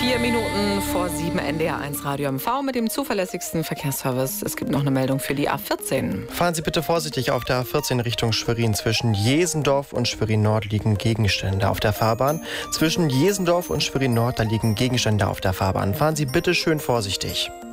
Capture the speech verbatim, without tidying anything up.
Vier Minuten vor sieben, N D R eins Radio M V mit dem zuverlässigsten Verkehrsservice. Es gibt noch eine Meldung für die A vierzehn. Fahren Sie bitte vorsichtig auf der A vierzehn Richtung Schwerin. Zwischen Jesendorf und Schwerin-Nord liegen Gegenstände auf der Fahrbahn. Zwischen Jesendorf und Schwerin-Nord, da liegen Gegenstände auf der Fahrbahn. Fahren Sie bitte schön vorsichtig.